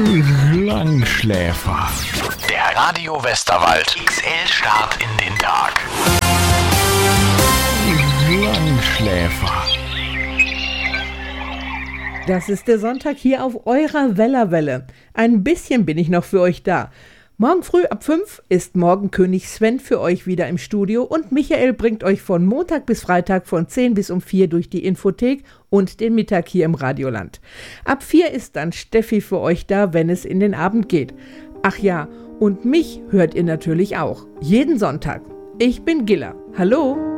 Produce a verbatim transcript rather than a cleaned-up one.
Langschläfer. Der Radio Westerwald X L-Start in den Tag. Langschläfer. Das ist der Sonntag hier auf eurer Wellerwelle. Ein bisschen bin ich noch für euch da. Morgen früh ab fünf ist Morgenkönig Sven für euch wieder im Studio und Michael bringt euch von Montag bis Freitag von zehn bis um vier durch die Infothek und den Mittag hier im Radioland. Ab vier ist dann Steffi für euch da, wenn es in den Abend geht. Ach ja, und mich hört ihr natürlich auch. Jeden Sonntag. Ich bin Gilla. Hallo!